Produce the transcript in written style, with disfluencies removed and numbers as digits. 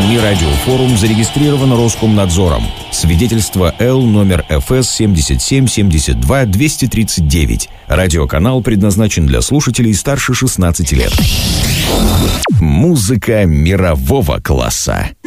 СМИ «Радиофорум» зарегистрирован Роскомнадзором. Свидетельство Л номер ФС 7772-239. Радиоканал предназначен для слушателей старше 16 лет. Музыка мирового класса.